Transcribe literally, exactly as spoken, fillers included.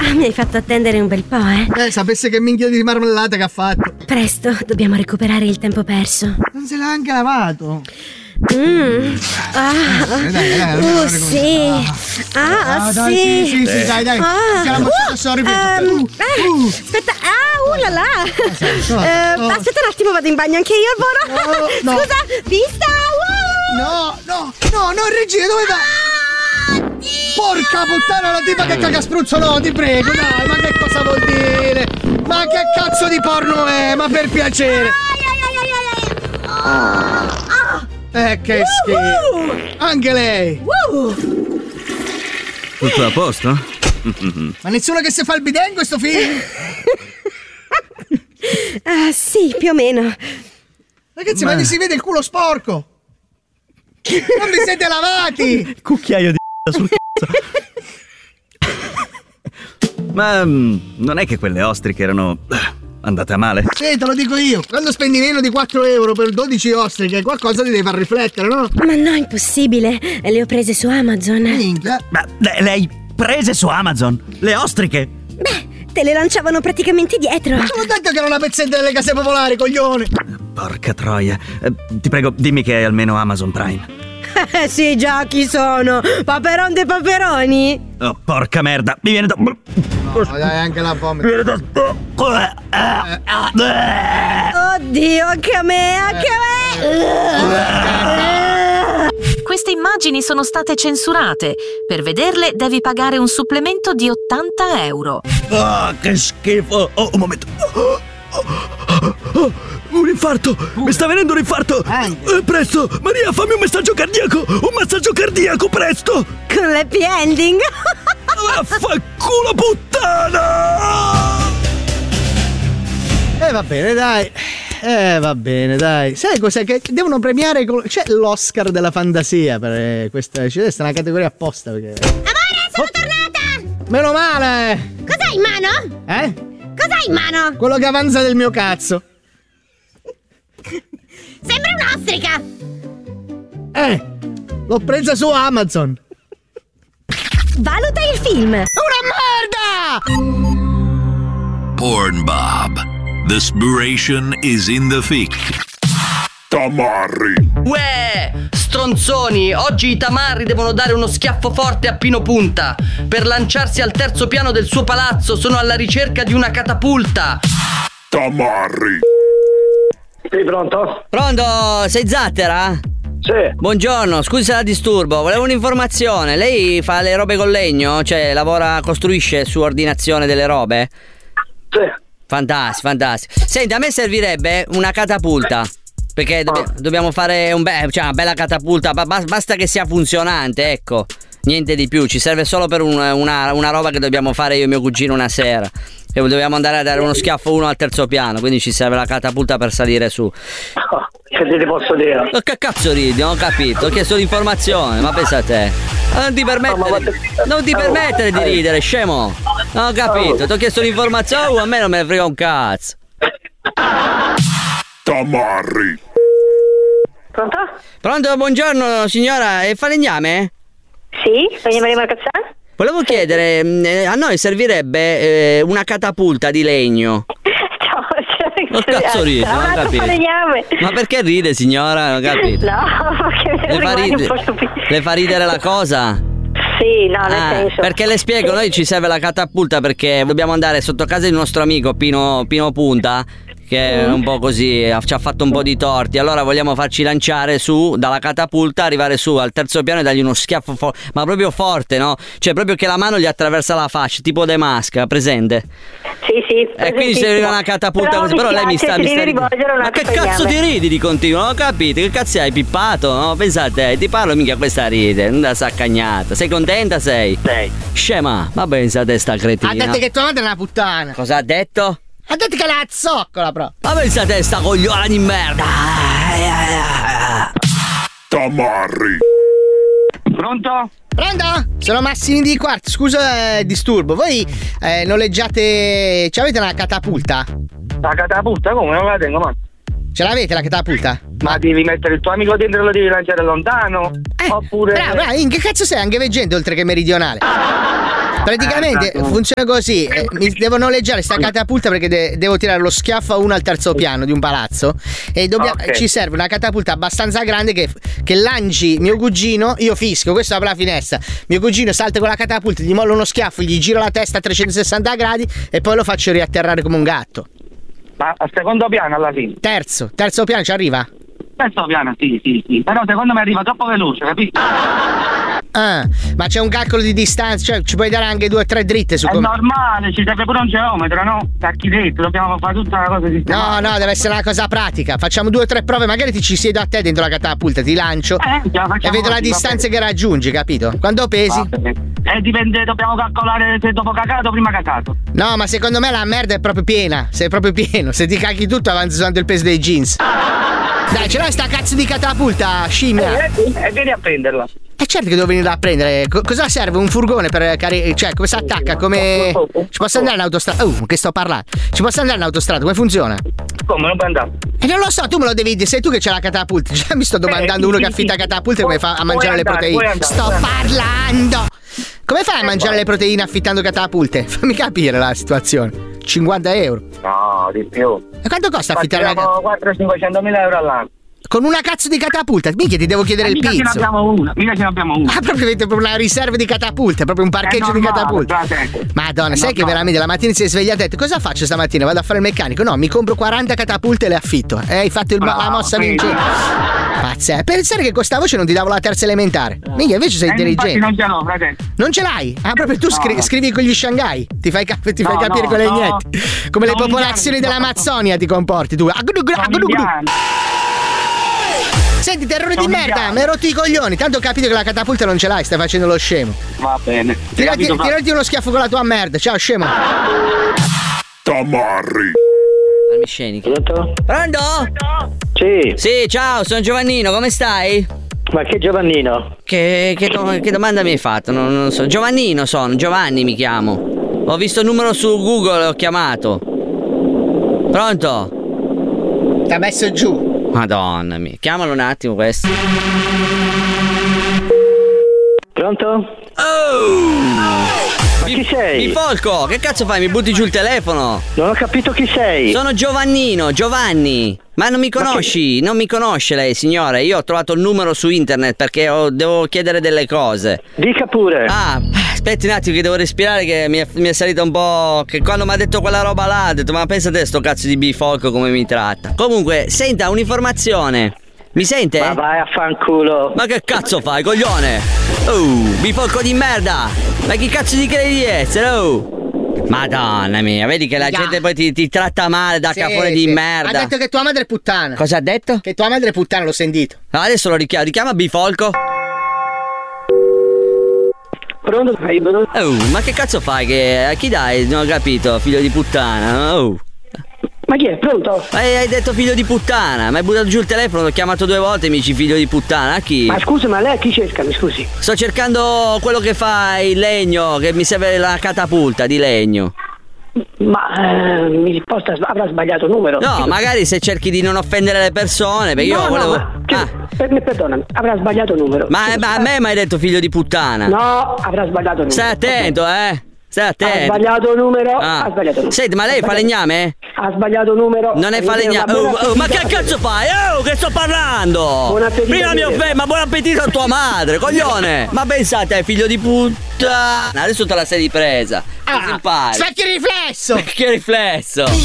Ah, mi hai fatto attendere un bel po', eh? Eh, sapesse che minchia di marmellata che ha fatto. Presto, dobbiamo recuperare il tempo perso. Non se l'ha anche lavato. Mm. Ah. Dai, dai, dai, uh, dai, sì. Ah, ah, sì. dai, sì, sì, sì, eh. dai, dai. Ah. Uh, sorry, um, uh, uh. Aspetta, ah, uh là là. so, uh, oh. Aspetta un attimo, vado in bagno anche io, Alvoro. No, no. Scusa, vista. Uh. No, no, no, no, Regina, dove vai? Porca puttana, la tipa che caga spruzzo, no, ti prego, dai, ma che cosa vuol dire? Ma che cazzo di porno è? Ma per piacere. Eh, che schifo. Anche lei. Tutto a posto? Ma nessuno che si fa il bidet in questo film? Ah, sì, più o meno. Ragazzi, ma, ma vi si vede il culo sporco. Non vi siete lavati. Cucchiaio di sul cazzo. Ma um, non è che quelle ostriche erano andate a male? Sì, te lo dico io. Quando spendi meno di quattro euro per dodici ostriche, qualcosa ti deve far riflettere, no? Ma no, impossibile. Le ho prese su Amazon. Minchia. Ma le, le hai prese su Amazon? Le ostriche? Beh, te le lanciavano praticamente dietro. Ma te l'ho detto che era una pezzetta delle case popolari, coglione. Porca troia. Eh, ti prego, dimmi che hai almeno Amazon Prime. Eh sì, già, chi sono? Paperon dei paperoni? Oh, porca merda, mi viene da... No, dai, anche la vomito. Mi viene da... Oddio, anche a me, anche a me. Queste immagini sono state censurate. Per vederle devi pagare un supplemento di ottanta euro. Ah, che schifo. Oh, un momento. Oh, oh, oh, un infarto. Mi sta venendo un infarto. Eh, presto, Maria, fammi un messaggio cardiaco. Un massaggio cardiaco, presto. Con l'happy ending. Vaffanculo puttana. Eh, va bene, dai. Eh, va bene, dai. Sai cos'è che devono premiare? C'è l'Oscar della fantasia per eh, questa. C'è una categoria apposta perché. Amore, sono oh. tornata! Meno male! Cos'hai in mano? Eh? Cos'hai in mano? Quello che avanza del mio cazzo. Sembra un'ostrica! Eh! L'ho presa su Amazon! Valuta il film! Una merda! Pornbob. The spiration is in the fic. Tamarri. Uè, stronzoni, oggi i tamarri devono dare uno schiaffo forte a Pino Punta. Per lanciarsi al terzo piano del suo palazzo sono alla ricerca di una catapulta. Tamarri. Sei pronto? Pronto, sei Zattera? Sì. Buongiorno, scusi se la disturbo, volevo un'informazione. Lei fa le robe con legno? Cioè lavora, costruisce su ordinazione delle robe? Sì. Fantastico, fantastico. Senti, a me servirebbe una catapulta. Perché dobb- dobbiamo fare un be- cioè una bella catapulta. Ba- basta che sia funzionante, ecco. Niente di più. Ci serve solo per un, una, una roba che dobbiamo fare io e mio cugino una sera. E dobbiamo andare a dare uno schiaffo uno al terzo piano. Quindi ci serve la catapulta per salire su. Che ti posso dire? Ma che cazzo ridi? Non ho capito. Ho chiesto l'informazione. Ma pensa a te. Non ti permettere, non ti permettere di ridere, scemo. Non ho capito. Ti ho chiesto l'informazione. Uh, a me non me ne frega un cazzo. Tamarri. Pronto? Pronto, buongiorno signora, è falegname? Sì, falegname di Marcazzano? Volevo chiedere, eh, a noi servirebbe eh, una catapulta di legno. Ciao, Ma cazzo ride, non ho capito. Ma perché ride signora? Non ho capito. No, perché le fa, ride- le fa ridere la cosa? Sì, no, nel ah, senso. Perché le spiego, noi ci serve la catapulta perché dobbiamo andare sotto casa del nostro amico Pino, Pino Punta, che è un po' così, ci ha fatto un po' di torti. Allora vogliamo farci lanciare su dalla catapulta, arrivare su al terzo piano e dargli uno schiaffo fo- ma proprio forte, no? Cioè proprio che la mano gli attraversa la faccia, tipo De Mask, presente? Sì, sì. E quindi serve una catapulta però, così, però lei mi sta, mi sta ma che cazzo ti ridi di continuo? Non ho capito, che cazzo hai pippato? No, pensate, ti parlo mica questa ride, non da saccagnata. Sei contenta sei? Sei. Scema, ma pensate sta cretina. Ha detto che tua madre è una puttana. Cosa ha detto? Ha detto che la zoccola, però. Ma pensate sta cogliona di merda. Tamarri. Pronto? Pronto? Sono Massimi di Quarto, scusa eh, disturbo. Voi eh, noleggiate. Ci avete una catapulta? La catapulta come? Non la tengo, ma. Ce l'avete la catapulta? Ma devi mettere il tuo amico dentro e lo devi lanciare lontano? Eh, Oppure. Bravo, bravo, in che cazzo sei? Anche veggente oltre che meridionale. Praticamente Eh, funziona così, eh, mi devo noleggiare sta catapulta perché de- devo tirare lo schiaffo a uno al terzo piano di un palazzo e dobbia- Ok. ci serve una catapulta abbastanza grande che, che lanci mio cugino, io fischio, questo apre la finestra, mio cugino salta con la catapulta, gli mollo uno schiaffo, gli giro la testa a trecentosessanta gradi e poi lo faccio riatterrare come un gatto. Ma al secondo piano alla fine. Terzo, terzo piano ci arriva? Terzo piano, sì, sì, sì. Però secondo me arriva troppo veloce, capito? Ah, ma c'è un calcolo di distanza, cioè ci puoi dare anche due o tre dritte su È come... normale, ci serve pure un geometro, no? Architetto, dobbiamo fare tutta una cosa No, sistematica. no, deve essere una cosa pratica. Facciamo due o tre prove, magari ti ci siedo a te dentro la catapulta, ti lancio Eh, ce la facciamo e vedo la così, distanza va che raggiungi, capito? Quando pesi? bene. Eh, dipende, dobbiamo calcolare se dopo cagato o prima cagato. No, ma secondo me la merda è proprio piena. Sei proprio pieno. Se ti caghi tutto avanza soltanto il peso dei jeans. Dai, ce l'hai sta cazzo di catapulta, scimmia? E eh, eh, vieni a prenderla. E certo che devo venire a prendere. Co- cosa serve un furgone per caricare? Cioè, come si attacca? Come. Ci posso andare in autostrada? Oh, che sto parlando? Ci posso andare in autostrada? Come funziona? Come, non puoi andare? E non lo so, tu me lo devi dire, sei tu che c'è la catapulta. Già mi sto domandando Eh, uno sì, che affitta sì. catapulta e come fa a Puoi mangiare le andare, proteine. puoi andare, Sto puoi andare. parlando! Come fai a mangiare le proteine affittando catapulte? Fammi capire la situazione. cinquanta euro. No, di più. E quanto costa affittare una Facciamo catapulta? quattrocento cinquecentomila euro all'anno. Con una cazzo di catapulta? Minchia, ti devo chiedere Eh, il mica ce ne pizzo. abbiamo una, mica ce ne abbiamo una. Ah, proprio avete proprio una riserva di catapulte, proprio un parcheggio È di normale, catapulte. frate. Madonna, È sai che normale. veramente la mattina si è svegliata e ha detto cosa faccio stamattina? Vado a fare il meccanico? No, mi compro quaranta catapulte e le affitto. E hai fatto il- la Bravo, mossa vedi. vincente. Pazzesco. Pensare che con sta voce non ti davo la terza elementare. Minchia, invece sei Eh, infatti intelligente. non ce l'ho, frate. Non ce l'hai? Ah, proprio tu scri- No. scrivi con gli Shanghai. Ti fai, cap- ti fai No, capire no, con le no. gnette. Come le No, popolazioni indiani, dell'Amazzonia ti comporti tu. Agudugu, Sono agudugu. indiani. Senti, terrore di Sono merda, indiani. mi hai rotto i coglioni. Tanto ho capito che la catapulta non ce l'hai, stai facendo lo scemo. Va bene. Hai Tirati, capito, frate? tirati uno schiaffo con la tua merda. Ciao, scemo. Tamarri. Armi sceniche. Pronto? Pronto? Sì, Sì, ciao, sono Giovannino, come stai? ma che Giovannino? Che, che do- che domanda mi hai fatto? Non, non so. Giovannino sono, Giovanni mi chiamo. Ho visto il numero su Google e ho chiamato. Pronto? Ti ha messo giù. Madonna mia, chiamalo un attimo questo. Pronto? Ma chi sei? Mi Folco, che cazzo fai? Mi butti giù il telefono? Non ho capito chi sei. Sono Giovannino, Giovanni. Ma non mi conosci? Non mi conosce lei, signore. Io ho trovato il numero su internet perché ho- devo chiedere delle cose. Dica pure. Ah, aspetti un attimo che devo respirare che mi è, mi è salita un po'. Che quando mi ha detto quella roba là, ho detto ma pensa te sto cazzo di bifolco come mi tratta. Comunque, senta un'informazione. Mi sente? Ma vai a fanculo. Ma che cazzo fai, coglione? Oh, bifolco di merda! Ma chi cazzo ti credi di essere, oh? Madonna mia, vedi che la Ya. gente poi ti, ti tratta male da Sì, cafone sì. di Ha merda. detto che tua madre è puttana. Cosa ha detto? Che tua madre è puttana, l'ho sentito. No, adesso lo richiama, richiama bifolco. Pronto? Hai venuto? Oh, ma che cazzo fai? Che a chi dai? Non ho capito, figlio di puttana. Oh. Ma chi è? Pronto? Hai, hai detto figlio di puttana, mi hai buttato giù il telefono, l'ho chiamato due volte e mi dici figlio di puttana, a chi? Ma scusi, ma lei a chi cerca? Mi scusi. Sto cercando quello che fa il legno, che mi serve la catapulta di legno. Ma eh, mi posta, avrà sbagliato il numero. No, magari se cerchi di non offendere le persone, perché io no, volevo. no, ma, cioè, Ah, per- mi perdona, avrà sbagliato il numero. ma, ma a me mi hai detto figlio di puttana. No, avrà sbagliato il numero. Stai attento, eh. Stai Ha attento. sbagliato il numero. Ah. Ha sbagliato il numero. Senti, ma lei Ha fa sbagliato- legname? Ha sbagliato il numero. Non è falegname. Buon Oh, oh, ma che appetito. cazzo fai? Oh, che sto parlando! Buon appetito Prima a mi te. offende, ma buon appetito a tua madre, coglione! Ma pensate, figlio di puttana! Adesso te la sei ripresa. Ah, Così impari. specchio riflesso. Che riflesso!